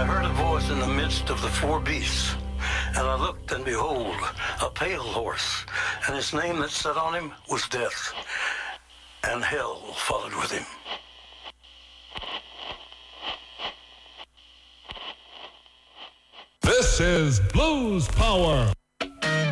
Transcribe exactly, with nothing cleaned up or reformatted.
I heard a voice in the midst of the four beasts, and I looked, and behold, a pale horse, and his name that sat on him was Death, and hell followed with him. This is Blues Power.